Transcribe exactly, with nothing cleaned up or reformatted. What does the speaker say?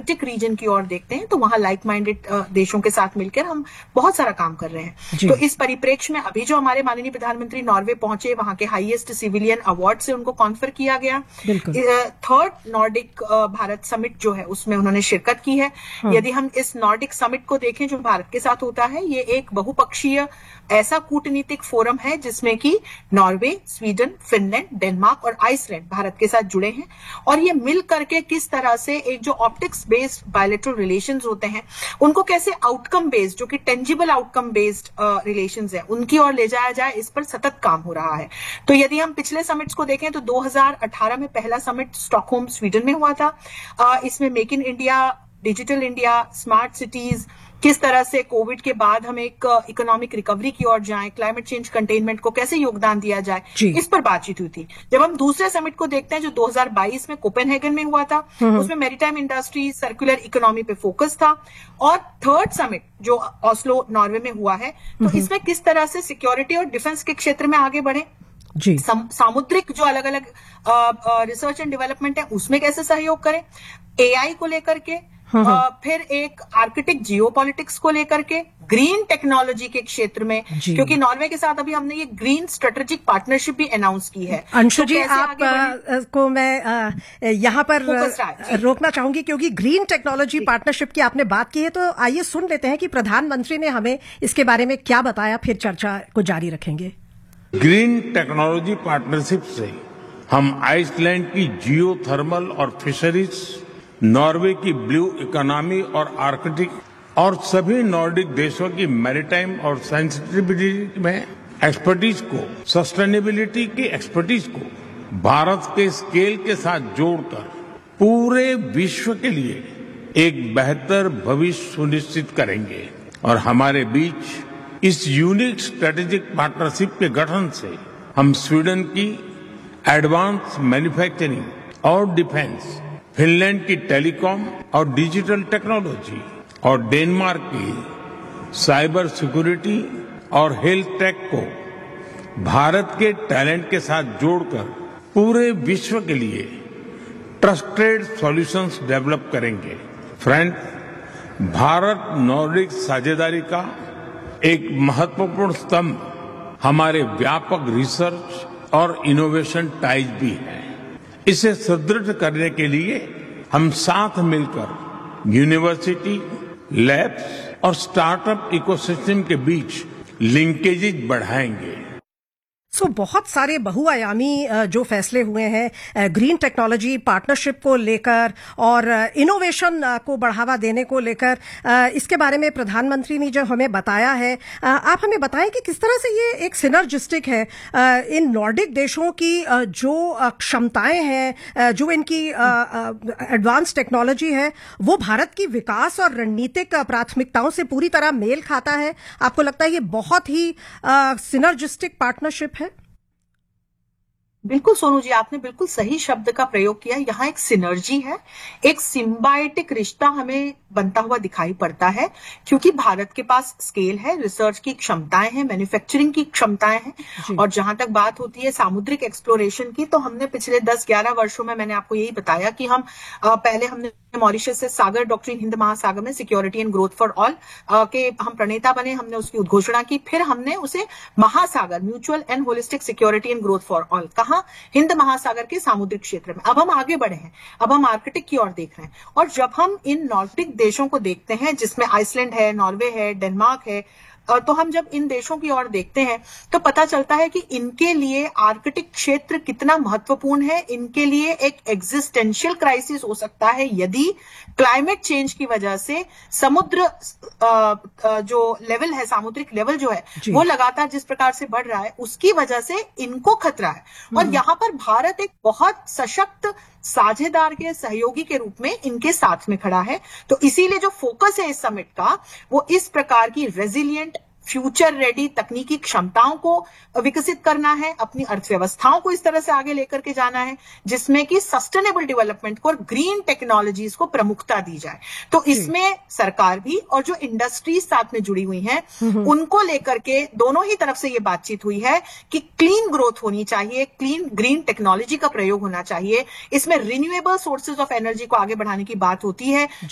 Arctic region की ओर देखते हैं तो वहां लाइक माइंडेड देशों के साथ मिलकर हम बहुत सारा काम कर रहे हैं। तो इस परिप्रेक्ष्य में अभी जो हमारे माननीय प्रधानमंत्री नॉर्वे पहुंचे, वहां के हाईएस्ट सिविलियन अवार्ड से उनको कॉन्फर किया गया। थर्ड नॉर्डिक भारत समिट जो है उसमें उन्होंने शिरकत की है। हाँ। यदि हम इस नॉर्डिक समिट को देखें जो भारत के साथ होता है, ये एक बहुपक्षीय ऐसा कूटनीतिक फोरम है जिसमें कि नॉर्वे, स्वीडन, फिनलैंड, डेनमार्क और आइसलैंड भारत के साथ जुड़े हैं। और ये मिल करके किस तरह से एक जो ऑप्टिक्स बेस्ड बायलैटरल रिलेशंस होते हैं उनको कैसे आउटकम बेस्ड, जो कि टेंजिबल आउटकम बेस्ड रिलेशंस है, उनकी ओर ले जाया जाए, इस पर सतत काम हो रहा है। तो यदि हम पिछले समिट्स को देखें तो दो हज़ार अठारह में पहला समिट स्टॉकहोम स्वीडन में हुआ था। आ, इसमें make in India, digital India, smart cities, किस तरह से कोविड के बाद हम एक इकोनॉमिक रिकवरी की ओर जाएं, क्लाइमेट चेंज कंटेनमेंट को कैसे योगदान दिया जाए, इस पर बातचीत हुई थी। जब हम दूसरे समिट को देखते हैं जो दो हज़ार बाईस में कोपेनहेगन में हुआ था, उसमें मैरीटाइम इंडस्ट्री, सर्कुलर इकोनॉमी पे फोकस था। और थर्ड समिट जो ऑस्लो नॉर्वे में हुआ है, तो इसमें किस तरह से सिक्योरिटी और डिफेंस के क्षेत्र में आगे बढ़े, जी सामुद्रिक जो अलग अलग रिसर्च एंड डेवलपमेंट है उसमें कैसे सहयोग करें, एआई को लेकर के, Uh, फिर एक आर्कटिक जियोपॉलिटिक्स को लेकर के, ग्रीन टेक्नोलॉजी के क्षेत्र में, क्योंकि नॉर्वे के साथ अभी हमने ये ग्रीन स्ट्रेटेजिक पार्टनरशिप भी अनाउंस की है। अंशु जी, आप को मैं यहाँ पर रोकना चाहूंगी क्योंकि ग्रीन टेक्नोलॉजी पार्टनरशिप की आपने बात की है, तो आइए सुन लेते हैं कि प्रधानमंत्री ने हमें इसके बारे में क्या बताया, फिर चर्चा को जारी रखेंगे। ग्रीन टेक्नोलॉजी पार्टनरशिप से हम आइसलैंड की जियो थर्मल और फिशरीज, नॉर्वे की ब्लू इकोनॉमी और आर्कटिक और सभी नॉर्डिक देशों की मैरीटाइम और सेंसिटिविटी में एक्सपर्टीज को, सस्टेनेबिलिटी की एक्सपर्टीज को भारत के स्केल के साथ जोड़कर पूरे विश्व के लिए एक बेहतर भविष्य सुनिश्चित करेंगे। और हमारे बीच इस यूनिक स्ट्रेटेजिक पार्टनरशिप के गठन से हम स्वीडन की एडवांस मैन्युफैक्चरिंग और डिफेंस, फिनलैंड की टेलीकॉम और डिजिटल टेक्नोलॉजी और डेनमार्क की साइबर सिक्योरिटी और हेल्थ टेक को भारत के टैलेंट के साथ जोड़कर पूरे विश्व के लिए ट्रस्टेड सॉल्यूशंस डेवलप करेंगे। फ्रेंड, भारत नॉर्डिक साझेदारी का एक महत्वपूर्ण स्तंभ हमारे व्यापक रिसर्च और इनोवेशन टाइज भी है। इसे सुदृढ़ करने के लिए हम साथ मिलकर यूनिवर्सिटी, लैब्स और स्टार्टअप इकोसिस्टम के बीच लिंकेजेज बढ़ाएंगे। सो so, बहुत सारे बहुआयामी जो फैसले हुए हैं ग्रीन टेक्नोलॉजी पार्टनरशिप को लेकर और इनोवेशन को बढ़ावा देने को लेकर, इसके बारे में प्रधानमंत्री ने जो हमें बताया है, आप हमें बताएं कि किस तरह से ये एक सिनर्जिस्टिक है। इन नॉर्डिक देशों की जो क्षमताएं हैं, जो इनकी एडवांस टेक्नोलॉजी है, वो भारत की विकास और रणनीतिक प्राथमिकताओं से पूरी तरह मेल खाता है। आपको लगता है ये बहुत ही सिनर्जिस्टिक पार्टनरशिप है? बिल्कुल सोनू जी, आपने बिल्कुल सही शब्द का प्रयोग किया। यहाँ एक सिनर्जी है, एक सिम्बायोटिक रिश्ता हमें बनता हुआ दिखाई पड़ता है, क्योंकि भारत के पास स्केल है, रिसर्च की क्षमताएं हैं, मैन्युफैक्चरिंग की क्षमताएं हैं। और जहां तक बात होती है सामुद्रिक एक्सप्लोरेशन की, तो हमने पिछले दस ग्यारह वर्षों में, मैंने आपको यही बताया कि हम पहले हमने मॉरिशस से सागर डॉक्ट्रिन हिंद महासागर में security and growth for all के हम प्रणेता बने, हमने उसकी उद्घोषणा की। फिर हमने उसे महासागर, mutual and holistic security and growth for all, कहा हिंद महासागर के सामुद्रिक क्षेत्र में। अब हम आगे बढ़े हैं, अब हम आर्कटिक की ओर देख रहे हैं। और जब हम इन नॉर्डिक देशों को देखते हैं, जिसमें आइसलैंड है, नॉर्वे है, डेनमार्क है, तो हम जब इन देशों की ओर देखते हैं तो पता चलता है कि इनके लिए आर्कटिक क्षेत्र कितना महत्वपूर्ण है। इनके लिए एक एग्जिस्टेंशियल क्राइसिस हो सकता है यदि क्लाइमेट चेंज की वजह से समुद्र जो लेवल है, सामुद्रिक लेवल जो है, वो लगातार जिस प्रकार से बढ़ रहा है, उसकी वजह से इनको खतरा है। और यहां पर भारत एक बहुत सशक्त साझेदार के, सहयोगी के रूप में इनके साथ में खड़ा है। तो इसीलिए जो फोकस है इस समिट का, वो इस प्रकार की रेजिलिएंट, फ्यूचर रेडी तकनीकी क्षमताओं को विकसित करना है, अपनी अर्थव्यवस्थाओं को इस तरह से आगे लेकर के जाना है जिसमें कि सस्टेनेबल डेवलपमेंट को और ग्रीन टेक्नोलॉजीज को प्रमुखता दी जाए। तो इसमें सरकार भी और जो इंडस्ट्रीज साथ में जुड़ी हुई हैं, उनको लेकर के दोनों ही तरफ से ये बातचीत हुई है कि क्लीन ग्रोथ होनी चाहिए, क्लीन ग्रीन टेक्नोलॉजी का प्रयोग होना चाहिए। इसमें रिन्यूएबल सोर्सेज ऑफ एनर्जी को आगे बढ़ाने की बात होती है।